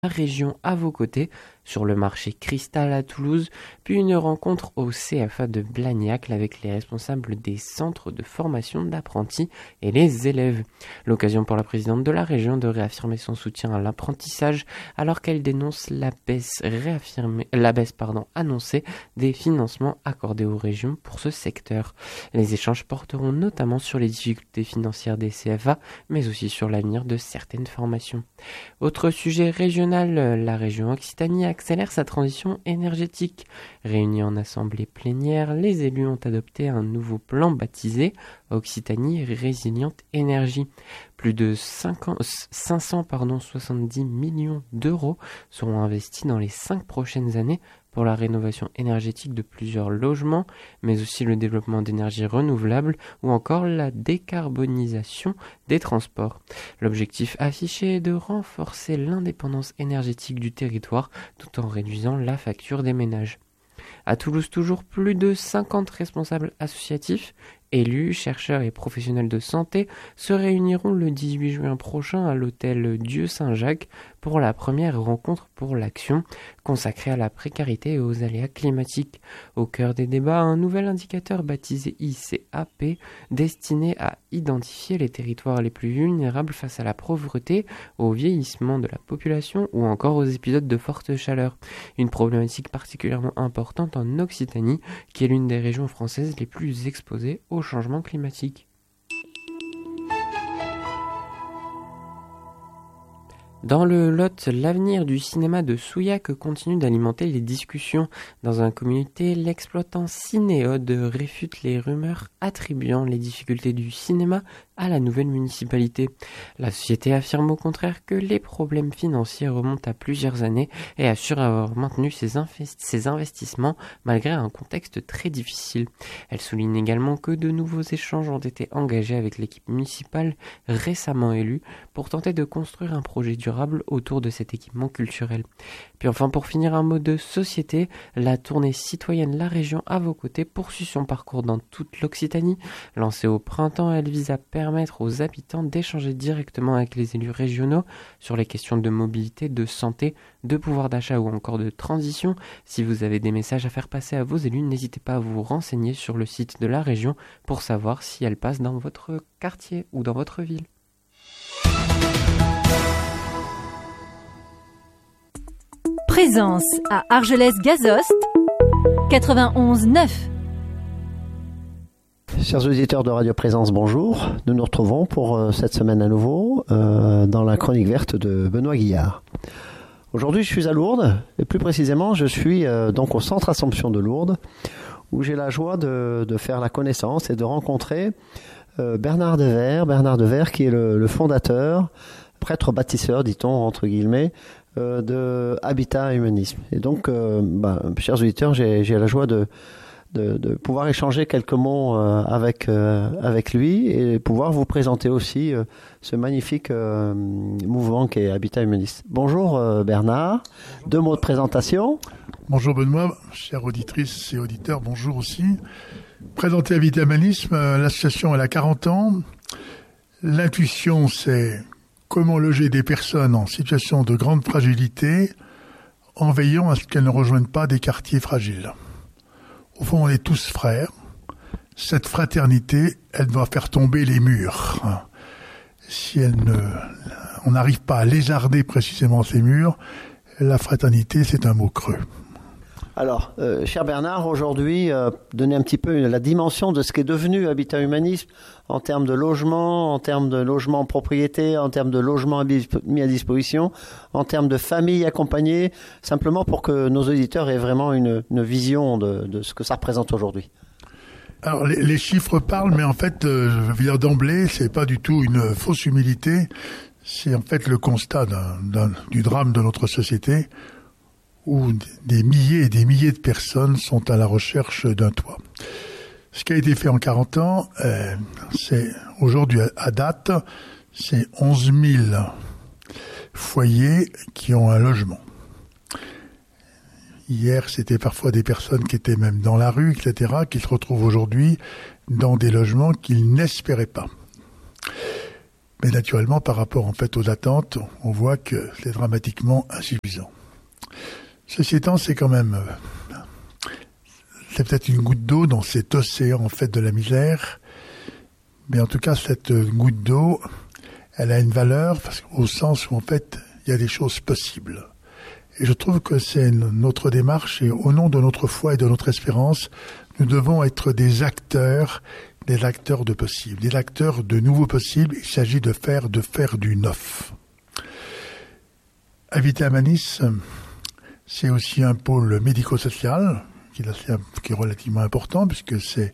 la région à vos côtés sur le marché Cristal à Toulouse, puis une rencontre au CFA de Blagnac avec les responsables des centres de formation d'apprentis et les élèves. L'occasion pour la présidente de la région de réaffirmer son soutien à l'apprentissage alors qu'elle dénonce la baisse annoncée des financements accordés aux régions pour ce secteur. Les échanges porteront notamment sur les difficultés financières des CFA, mais aussi sur l'avenir de certaines formations. Autre sujet régional, la région Occitanie accélère sa transition énergétique. Réunis en assemblée plénière, les élus ont adopté un nouveau plan baptisé Occitanie Résiliente Énergie. Plus de 570 millions d'euros seront investis dans les 5 prochaines années pour la rénovation énergétique de plusieurs logements, mais aussi le développement d'énergies renouvelables ou encore la décarbonisation des transports. L'objectif affiché est de renforcer l'indépendance énergétique du territoire tout en réduisant la facture des ménages. À Toulouse toujours, plus de 50 responsables associatifs, élus, chercheurs et professionnels de santé se réuniront le 18 juin prochain à l'hôtel Dieu Saint-Jacques pour la première rencontre pour l'action consacrée à la précarité et aux aléas climatiques. Au cœur des débats, un nouvel indicateur baptisé ICAP destiné à identifier les territoires les plus vulnérables face à la pauvreté, au vieillissement de la population ou encore aux épisodes de forte chaleur. Une problématique particulièrement importante en Occitanie, qui est l'une des régions françaises les plus exposées au changement climatique. Dans le Lot, l'avenir du cinéma de Souillac continue d'alimenter les discussions. Dans un communiqué, l'exploitant Cinéode réfute les rumeurs attribuant les difficultés du cinéma à la nouvelle municipalité. La société affirme au contraire que les problèmes financiers remontent à plusieurs années et assure avoir maintenu ses investissements malgré un contexte très difficile. Elle souligne également que de nouveaux échanges ont été engagés avec l'équipe municipale récemment élue pour tenter de construire un projet durable autour de cet équipement culturel. Puis enfin, pour finir, un mot de société, la tournée citoyenne La Région à vos côtés poursuit son parcours dans toute l'Occitanie. Lancée au printemps, elle vise à permettre aux habitants d'échanger directement avec les élus régionaux sur les questions de mobilité, de santé, de pouvoir d'achat ou encore de transition. Si vous avez des messages à faire passer à vos élus, n'hésitez pas à vous renseigner sur le site de la région pour savoir si elle passe dans votre quartier ou dans votre ville. Présence à Argelès-Gazost, 91.9. Chers auditeurs de Radio Présence, bonjour. Nous nous retrouvons pour cette semaine à nouveau dans la chronique verte de Benoît Guillard. Aujourd'hui, je suis à Lourdes, et plus précisément, je suis donc au Centre Assomption de Lourdes, où j'ai la joie de faire la connaissance et de rencontrer Bernard Devers qui est le fondateur, prêtre bâtisseur, dit-on, entre guillemets, de Habitat Humanisme. Et donc, chers auditeurs, j'ai la joie de pouvoir échanger quelques mots avec lui et pouvoir vous présenter aussi ce magnifique mouvement qu'est Habitat Humaniste. Bonjour Bernard, 2 mots de présentation. Bonjour Benoît, chères auditrices et auditeurs, bonjour aussi. Présenter Habitat Humanisme, l'association elle a 40 ans. L'intuition, c'est comment loger des personnes en situation de grande fragilité en veillant à ce qu'elles ne rejoignent pas des quartiers fragiles. Au fond, on est tous frères. Cette fraternité, elle doit faire tomber les murs. Si on n'arrive pas à lézarder précisément ces murs, la fraternité, c'est un mot creux. Alors, cher Bernard, aujourd'hui, donner un petit peu la dimension de ce qu'est devenu Habitat Humanisme en termes de logement, en termes de logement en propriété, en termes de logement mis à disposition, en termes de familles accompagnées, simplement pour que nos auditeurs aient vraiment une vision de ce que ça représente aujourd'hui. Alors, les chiffres parlent, mais en fait, je veux dire d'emblée, c'est pas du tout une fausse humilité, c'est en fait le constat du drame de notre société, où des milliers et des milliers de personnes sont à la recherche d'un toit. Ce qui a été fait en 40 ans, c'est aujourd'hui à date, c'est 11 000 foyers qui ont un logement. Hier, c'était parfois des personnes qui étaient même dans la rue, etc., qui se retrouvent aujourd'hui dans des logements qu'ils n'espéraient pas. Mais naturellement, par rapport en fait aux attentes, on voit que c'est dramatiquement insuffisant. Ceci étant, c'est quand même, c'est peut-être une goutte d'eau dans cet océan en fait de la misère. Mais en tout cas, cette goutte d'eau, elle a une valeur au sens où en fait, il y a des choses possibles. Et je trouve que c'est notre démarche, et au nom de notre foi et de notre espérance, nous devons être des acteurs de possible, des acteurs de nouveaux possibles. Il s'agit de faire du neuf. Habitat Humanis, c'est aussi un pôle médico-social qui est relativement important, puisque c'est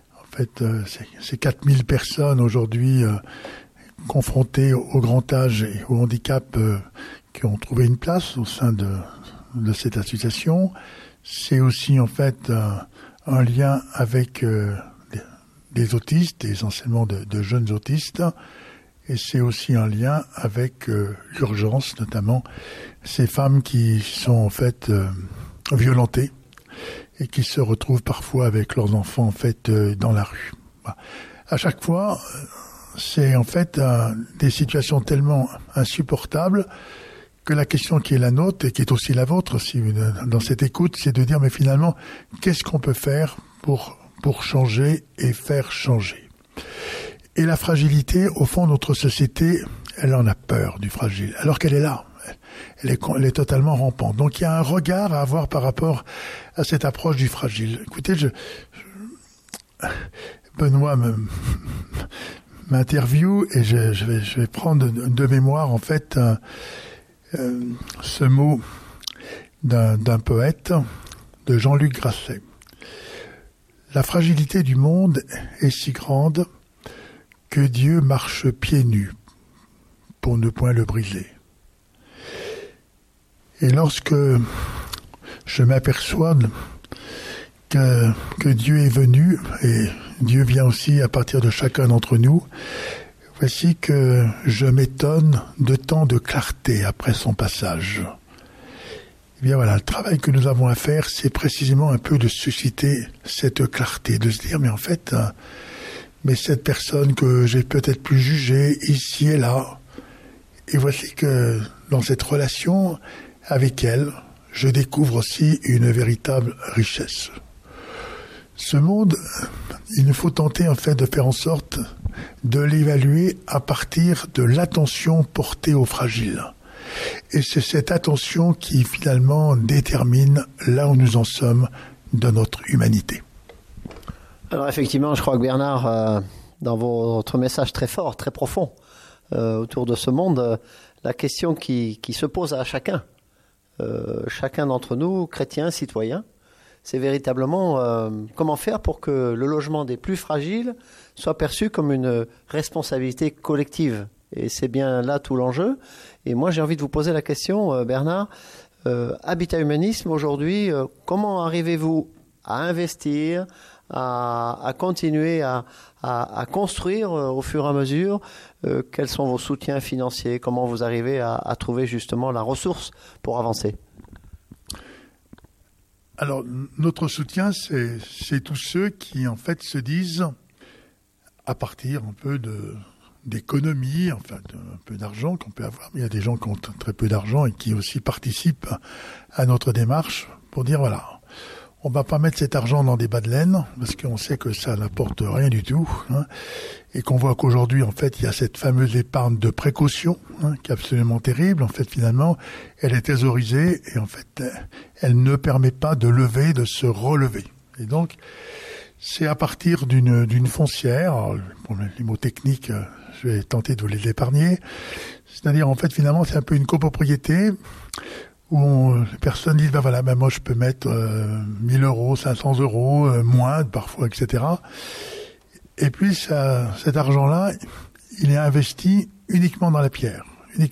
4000 personnes aujourd'hui confrontées au grand âge et au handicap qui ont trouvé une place au sein de cette association. C'est aussi en fait un lien avec des autistes, essentiellement de jeunes autistes, et c'est aussi un lien avec l'urgence, notamment ces femmes qui sont en fait violentées et qui se retrouvent parfois avec leurs enfants en fait dans la rue. À chaque fois, c'est en fait des situations tellement insupportables que la question qui est la nôtre et qui est aussi la vôtre aussi dans cette écoute, c'est de dire mais finalement, qu'est-ce qu'on peut faire pour changer et faire changer. Et la fragilité, au fond, notre société, elle en a peur du fragile, alors qu'elle est là. Elle est totalement rampante. Donc il y a un regard à avoir par rapport à cette approche du fragile. Écoutez, Benoît m'interviewe et je vais prendre de mémoire en fait ce mot d'un poète, de Jean-Luc Grasset. La fragilité du monde est si grande que Dieu marche pieds nus pour ne point le briser. Et lorsque je m'aperçois que Dieu est venu, et Dieu vient aussi à partir de chacun d'entre nous, voici que je m'étonne de tant de clarté après son passage. Eh bien voilà, le travail que nous avons à faire, c'est précisément un peu de susciter cette clarté, de se dire, mais en fait, mais cette personne que j'ai peut-être plus jugée, ici et là, et voici que dans cette relation avec elle, je découvre aussi une véritable richesse. Ce monde, il nous faut tenter en fait de faire en sorte de l'évaluer à partir de l'attention portée aux fragiles. Et c'est cette attention qui finalement détermine là où nous en sommes dans notre humanité. Alors effectivement, je crois que Bernard, dans votre message très fort, très profond autour de ce monde, la question qui se pose à chacun d'entre nous, chrétiens, citoyens, c'est véritablement comment faire pour que le logement des plus fragiles soit perçu comme une responsabilité collective. Et c'est bien là tout l'enjeu. Et moi, j'ai envie de vous poser la question, Bernard, Habitat Humanisme, aujourd'hui, comment arrivez-vous à investir, à continuer à construire au fur et à mesure? Quels sont vos soutiens financiers? Comment vous arrivez à trouver justement la ressource pour avancer? Alors, notre soutien, c'est tous ceux qui, en fait, se disent, à partir un peu d'économie, enfin, un peu d'argent qu'on peut avoir, mais il y a des gens qui ont très peu d'argent et qui aussi participent à notre démarche pour dire, voilà, on va pas mettre cet argent dans des bas de laine, parce qu'on sait que ça n'apporte rien du tout, hein, et qu'on voit qu'aujourd'hui, en fait, il y a cette fameuse épargne de précaution, hein, qui est absolument terrible. En fait, finalement, elle est thésaurisée, et en fait, elle ne permet pas de lever, de se relever. Et donc, c'est à partir d'une foncière, alors, pour les mots techniques, je vais tenter de vous les épargner, c'est-à-dire, en fait, finalement, c'est un peu une copropriété, où les personnes disent, ben voilà, ben moi je peux mettre 1000 euros, 500 euros, moins parfois, etc. Et puis cet argent-là, il est investi uniquement dans la pierre.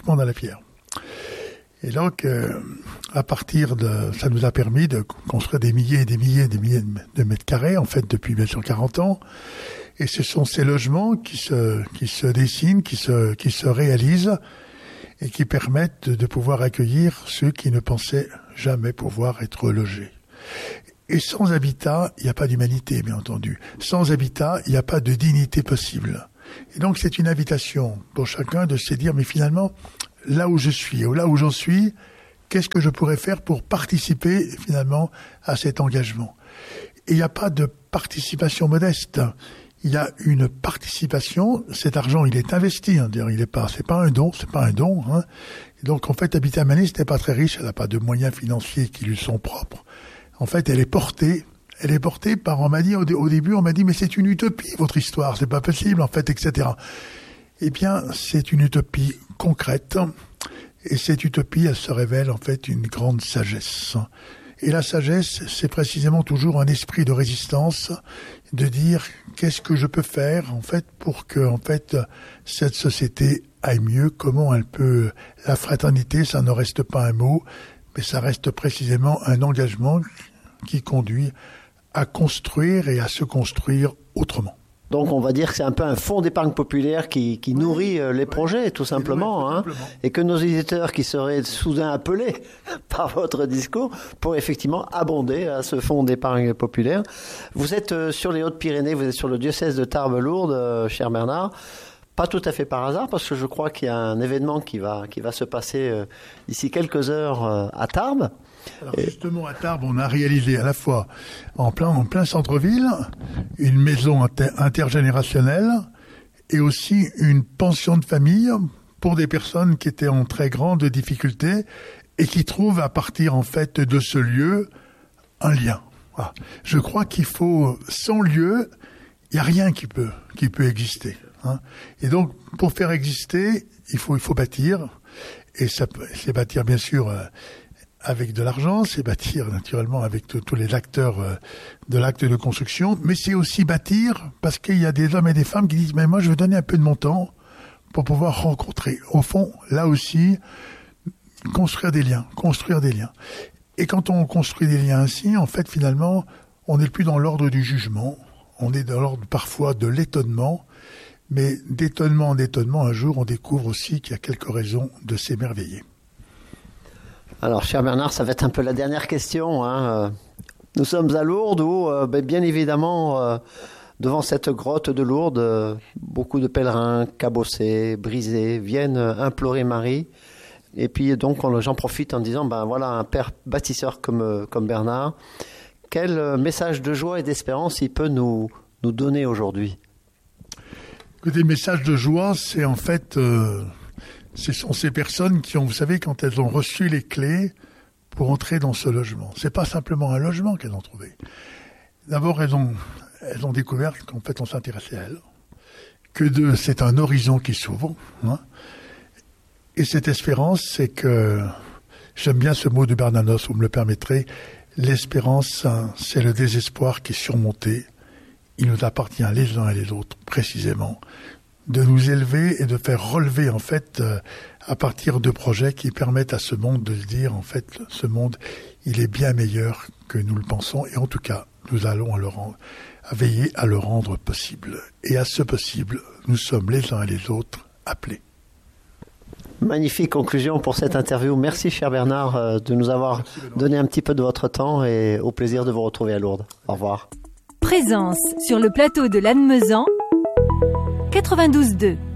Et donc, à partir ça nous a permis de construire des milliers et des milliers de mètres carrés, en fait, depuis bien sûr 40 ans. Et ce sont ces logements qui se dessinent, qui se réalisent, et qui permettent de pouvoir accueillir ceux qui ne pensaient jamais pouvoir être logés. Et sans habitat, il n'y a pas d'humanité, bien entendu. Sans habitat, il n'y a pas de dignité possible. Et donc c'est une invitation pour chacun de se dire, mais finalement, là où je suis, ou là où j'en suis, qu'est-ce que je pourrais faire pour participer finalement à cet engagement? Et il n'y a pas de participation modeste. Il y a une participation. Cet argent, il est investi. Hein, c'est pas un don. Hein. Et donc en fait, Habitat Humaniste n'est pas très riche. Elle n'a pas de moyens financiers qui lui sont propres. En fait, elle est portée par. On m'a dit au début, mais c'est une utopie votre histoire. C'est pas possible en fait, etc. Eh bien, c'est une utopie concrète. Et cette utopie, elle se révèle en fait une grande sagesse. Et la sagesse, c'est précisément toujours un esprit de résistance, de dire qu'est-ce que je peux faire en fait pour que en fait cette société aille mieux, comment elle peut. La fraternité, ça ne reste pas un mot, mais ça reste précisément un engagement qui conduit à construire et à se construire autrement. Donc on va dire que c'est un peu un fonds d'épargne populaire qui nourrit les projets, tout simplement. Hein, et que nos éditeurs qui seraient soudain appelés par votre discours pour effectivement abonder à ce fonds d'épargne populaire. Vous êtes sur les Hautes-Pyrénées, vous êtes sur le diocèse de Tarbes-Lourdes, cher Bernard. Pas tout à fait par hasard, parce que je crois qu'il y a un événement qui va se passer d'ici quelques heures à Tarbes. Alors justement, à Tarbes, on a réalisé à la fois en plein centre-ville une maison intergénérationnelle et aussi une pension de famille pour des personnes qui étaient en très grande difficulté et qui trouvent à partir en fait de ce lieu un lien. Voilà. Je crois qu'il faut, sans lieu, il n'y a rien qui peut exister. Hein. Et donc, pour faire exister, il faut bâtir, et c'est bâtir bien sûr avec de l'argent, c'est bâtir naturellement avec tous les acteurs de l'acte de construction, mais c'est aussi bâtir parce qu'il y a des hommes et des femmes qui disent mais moi je veux donner un peu de mon temps pour pouvoir rencontrer. Au fond, là aussi, construire des liens. Et quand on construit des liens ainsi, en fait finalement, on n'est plus dans l'ordre du jugement, on est dans l'ordre parfois de l'étonnement, mais d'étonnement en étonnement, un jour on découvre aussi qu'il y a quelques raisons de s'émerveiller. Alors, cher Bernard, ça va être un peu la dernière question. Hein. Nous sommes à Lourdes où, bien évidemment, devant cette grotte de Lourdes, beaucoup de pèlerins cabossés, brisés, viennent implorer Marie. Et puis, donc, j'en profite en disant, voilà, un père bâtisseur comme Bernard, quel message de joie et d'espérance il peut nous donner aujourd'hui? Des messages de joie, c'est en fait... Ce sont ces personnes qui ont, vous savez, quand elles ont reçu les clés pour entrer dans ce logement. C'est pas simplement un logement qu'elles ont trouvé. D'abord, elles ont découvert qu'en fait, on s'intéressait à elles. Que c'est un horizon qui s'ouvre. Hein. Et cette espérance, c'est que, j'aime bien ce mot de Bernanos, vous me le permettrez, l'espérance, c'est le désespoir qui est surmonté. Il nous appartient les uns et les autres, précisément, de nous élever et de faire relever, en fait, à partir de projets qui permettent à ce monde de se dire, en fait, ce monde, il est bien meilleur que nous le pensons, et en tout cas, nous allons à veiller à le rendre possible. Et à ce possible, nous sommes les uns et les autres appelés. Magnifique conclusion pour cette interview. Merci, cher Bernard, de nous avoir donné un petit peu de votre temps et au plaisir de vous retrouver à Lourdes. Au revoir. Présence sur le plateau de Lannemezan 92.2.